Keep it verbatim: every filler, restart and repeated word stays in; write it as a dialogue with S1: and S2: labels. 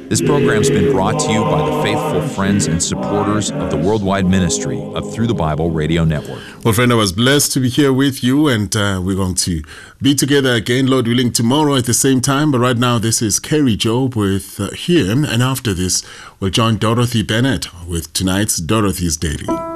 S1: This program's been brought to you by the faithful friends and supporters of the worldwide ministry of Through the Bible Radio Network.
S2: Well, friend, I was blessed to be here with you, and uh, we're going to be together again, Lord willing, tomorrow at the same time. But right now, this is Kerry Job with uh, Here, and after this, we'll join Dorothy Bennett with tonight's Dorothy's Daily.